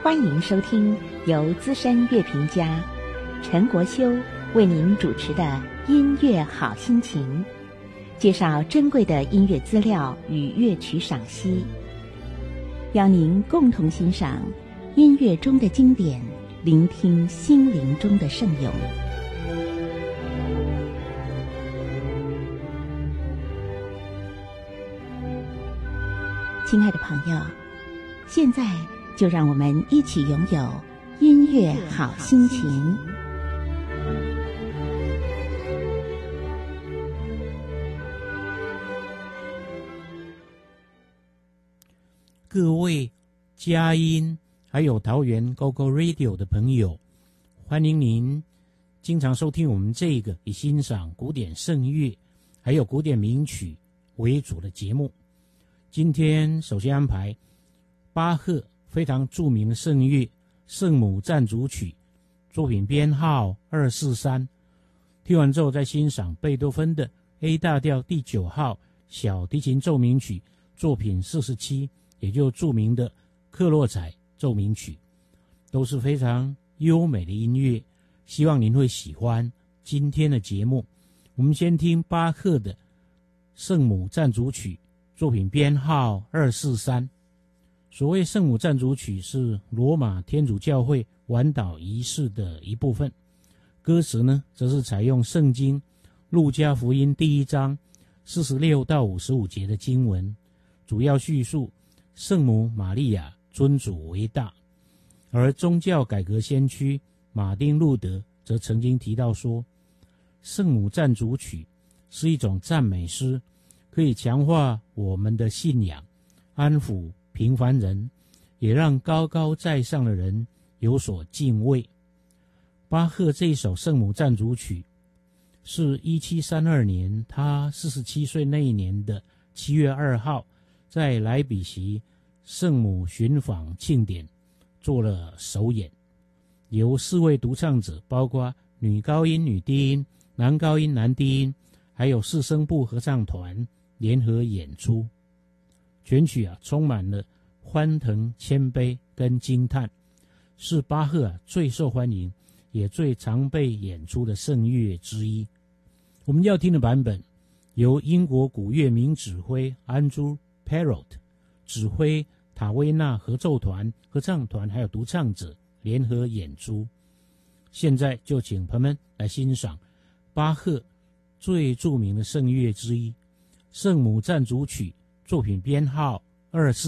欢迎收听由资深乐评家陈国修为您主持的音乐好心情，介绍珍贵的音乐资料与乐曲赏析，邀您共同欣赏音乐中的经典，聆听心灵中的圣咏。亲爱的朋友，现在就让我们一起拥有音乐好心情。 各位佳音还有桃园 GoGo Radio 的朋友，欢迎您经常收听我们这个以欣赏古典圣乐还有古典名曲为主的节目。今天首先安排巴赫非常著名的圣乐圣母赞主曲作品编号243，听完之后再欣赏贝多芬的 A 大调第9号小提琴奏鸣曲作品47，也就著名的克洛采奏鸣曲，都是非常优美的音乐，希望您会喜欢今天的节目。我们先听巴赫的圣母赞主曲作品编号243。所谓圣母赞主曲是罗马天主教会晚祷仪式的一部分，歌词呢则是采用圣经路加福音第1章46到55节的经文，主要叙述圣母玛利亚尊主为大。而宗教改革先驱马丁路德则曾经提到说，圣母赞主曲是一种赞美诗，可以强化我们的信仰，安抚平凡人，也让高高在上的人有所敬畏。巴赫这一首圣母赞主曲是1732年他47岁那一年的7月2号在莱比锡圣母寻访庆典做了首演，由4位独唱者，包括女高音、女低音、男高音、男低音，还有4声部合唱团联合演出。全曲充满了欢腾、谦卑跟惊叹，是巴赫最受欢迎也最常被演出的圣乐之一。我们要听的版本由英国古乐名指挥 Andrew Parrott 指挥塔威纳合奏团、合唱团还有独唱者联合演出。现在就请朋友们来欣赏巴赫最著名的圣乐之一圣母赞主曲作品编号243。